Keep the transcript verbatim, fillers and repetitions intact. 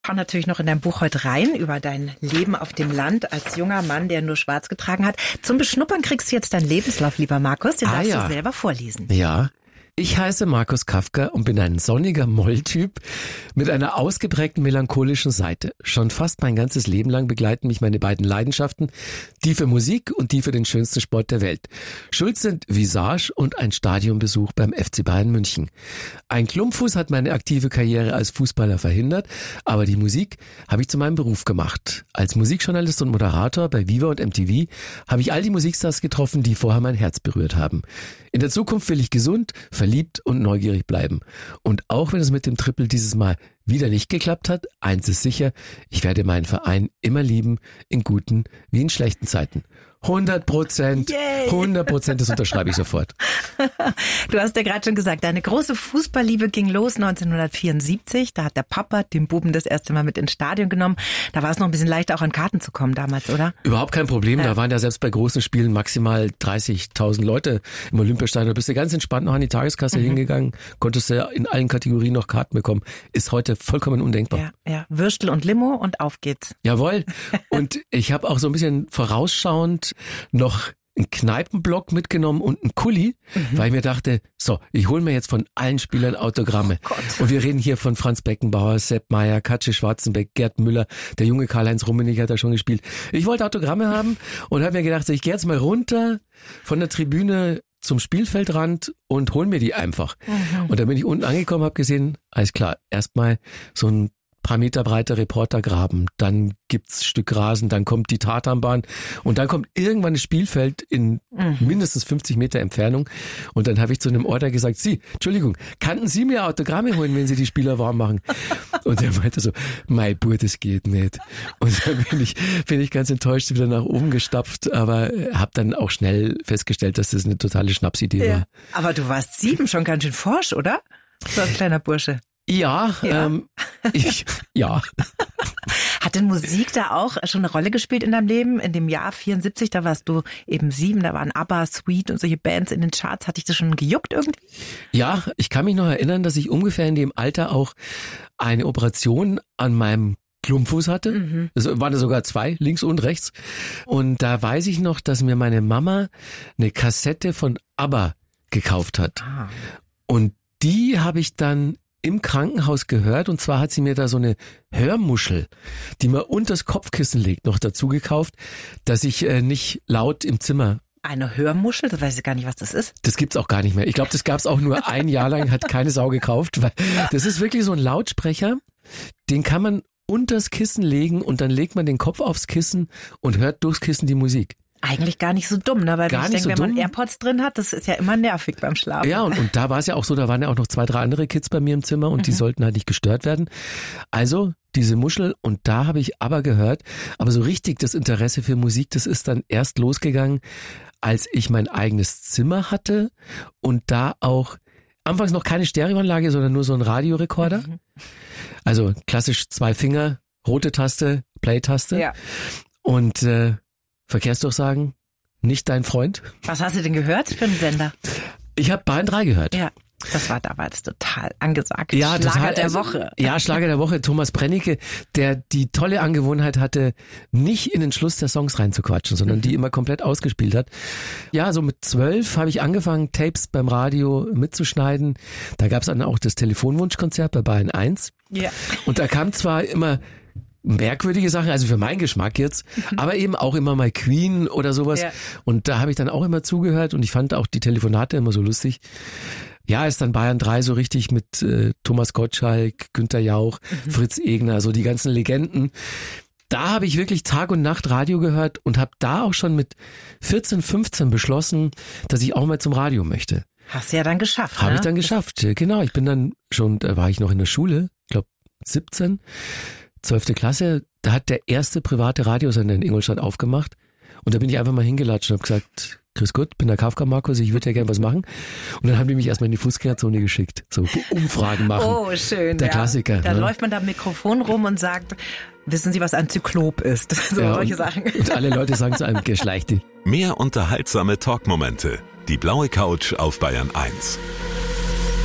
Schau natürlich noch in dein Buch heute rein über dein Leben auf dem Land als junger Mann, der nur schwarz getragen hat. Zum Beschnuppern kriegst du jetzt deinen Lebenslauf, lieber Markus. Den ah, darfst ja. du selber vorlesen. Ja. Ich heiße Markus Kafka und bin ein sonniger Molltyp mit einer ausgeprägten melancholischen Seite. Schon fast mein ganzes Leben lang begleiten mich meine beiden Leidenschaften, die für Musik und die für den schönsten Sport der Welt. Schuld sind Visage und ein Stadionbesuch beim F C Bayern München. Ein Klumpfuß hat meine aktive Karriere als Fußballer verhindert, aber die Musik habe ich zu meinem Beruf gemacht. Als Musikjournalist und Moderator bei Viva und M T V habe ich all die Musikstars getroffen, die vorher mein Herz berührt haben. In der Zukunft will ich gesund, verliebt und neugierig bleiben. Und auch wenn es mit dem Triple dieses Mal wieder nicht geklappt hat, eins ist sicher, ich werde meinen Verein immer lieben, in guten wie in schlechten Zeiten. hundert Prozent, hundert Prozent, das unterschreibe ich sofort. Du hast ja gerade schon gesagt, deine große Fußballliebe ging los neunzehnhundertvierundsiebzig. Da hat der Papa den Buben das erste Mal mit ins Stadion genommen. Da war es noch ein bisschen leichter, auch an Karten zu kommen damals, oder? Überhaupt kein Problem. Ja. Da waren ja selbst bei großen Spielen maximal dreißigtausend Leute im Olympiastadion. Da bist du ganz entspannt noch an die Tageskasse mhm. hingegangen, konntest du ja in allen Kategorien noch Karten bekommen. Ist heute vollkommen undenkbar. Ja, ja. Würstel und Limo und auf geht's. Jawohl. Und ich habe auch so ein bisschen vorausschauend noch einen Kneipenblock mitgenommen und einen Kuli, mhm. weil ich mir dachte, so, ich hole mir jetzt von allen Spielern Autogramme. Oh und wir reden hier von Franz Beckenbauer, Sepp Maier, Katje Schwarzenbeck, Gerd Müller, der junge Karl-Heinz Rummenigge hat da schon gespielt. Ich wollte Autogramme haben und habe mir gedacht, so, ich gehe jetzt mal runter von der Tribüne zum Spielfeldrand und hol mir die einfach. Mhm. Und dann bin ich unten angekommen, habe gesehen, alles klar, erstmal so ein paar Meter breiter Reportergraben, dann gibt's Stück Rasen, dann kommt die Tatanbahn und dann kommt irgendwann das Spielfeld in mhm. mindestens fünfzig Meter Entfernung und dann habe ich zu einem Order gesagt, Sie, Entschuldigung, kannten Sie mir Autogramme holen, wenn Sie die Spieler warm machen? Und der meinte so, mei Bur, das geht nicht. Und dann bin ich, bin ich ganz enttäuscht wieder nach oben gestapft, aber habe dann auch schnell festgestellt, dass das eine totale Schnapsidee ja. war. Aber du warst sieben, schon ganz schön forsch, oder? So ein kleiner Bursche. Ja, ja. Ähm, ich, ja. Hat denn Musik da auch schon eine Rolle gespielt in deinem Leben? In dem Jahr vierundsiebzig, da warst du eben sieben, da waren ABBA, Sweet und solche Bands in den Charts. Hat dich das schon gejuckt irgendwie? Ja, ich kann mich noch erinnern, dass ich ungefähr in dem Alter auch eine Operation an meinem Klumpfuß hatte. Mhm. Es waren sogar zwei, links und rechts. Und da weiß ich noch, dass mir meine Mama eine Kassette von ABBA gekauft hat. Ah. Und die habe ich dann im Krankenhaus gehört, und zwar hat sie mir da so eine Hörmuschel, die man unters Kopfkissen legt, noch dazu gekauft, dass ich äh, nicht laut im Zimmer. Eine Hörmuschel? Das weiß ich gar nicht, was das ist. Das gibt's auch gar nicht mehr. Ich glaube, das gab's auch nur ein Jahr lang, hat keine Sau gekauft, weil das ist wirklich so ein Lautsprecher, den kann man unters Kissen legen und dann legt man den Kopf aufs Kissen und hört durchs Kissen die Musik. Eigentlich gar nicht so dumm, ne? Weil gar ich nicht denke, so wenn man dumm. AirPods drin hat, das ist ja immer nervig beim Schlafen. Ja, und, und da war es ja auch so, da waren ja auch noch zwei, drei andere Kids bei mir im Zimmer und mhm. die sollten halt nicht gestört werden. Also diese Muschel, und da habe ich aber gehört, aber so richtig das Interesse für Musik, das ist dann erst losgegangen, als ich mein eigenes Zimmer hatte und da auch anfangs noch keine Stereoanlage, sondern nur so ein Radiorekorder. Mhm. Also klassisch zwei Finger, rote Taste, Play-Taste. Ja. Und äh, Verkehrsdurchsagen, nicht dein Freund. Was hast du denn gehört für einen Sender? Ich habe Bayern drei gehört. Ja, das war damals total angesagt. Ja, Schlager total, der also, Woche. Ja, Schlager der Woche. Thomas Brennicke, der die tolle Angewohnheit hatte, nicht in den Schluss der Songs reinzuquatschen, sondern mhm. die immer komplett ausgespielt hat. Ja, so mit zwölf habe ich angefangen, Tapes beim Radio mitzuschneiden. Da gab es dann auch das Telefonwunschkonzert bei Bayern eins. Ja. Und da kam zwar immer merkwürdige Sachen, also für meinen Geschmack jetzt, mhm. aber eben auch immer mal Queen oder sowas. Ja. Und da habe ich dann auch immer zugehört und ich fand auch die Telefonate immer so lustig. Ja, ist dann Bayern drei so richtig mit äh, Thomas Gottschalk, Günther Jauch, mhm. Fritz Egner, so die ganzen Legenden. Da habe ich wirklich Tag und Nacht Radio gehört und habe da auch schon mit vierzehn, fünfzehn beschlossen, dass ich auch mal zum Radio möchte. Hast du ja dann geschafft, Habe ne? ich dann geschafft, genau. Ich bin dann schon, da war ich noch in der Schule, ich glaube siebzehn, zwölfte Klasse, da hat der erste private Radiosender in Ingolstadt aufgemacht und da bin ich einfach mal hingelatscht und habe gesagt, grüß Gott, bin der Kafka Markus, ich würde ja gerne was machen. Und dann haben die mich erstmal in die Fußgängerzone geschickt, so Umfragen machen. Oh, schön. Der ja. Klassiker. Dann ne? läuft man da am Mikrofon rum und sagt, wissen Sie, was ein Zyklop ist? So ja, solche und, Sachen. Und alle Leute sagen zu einem, geschleichte. Mehr unterhaltsame Talkmomente. Die blaue Couch auf Bayern eins.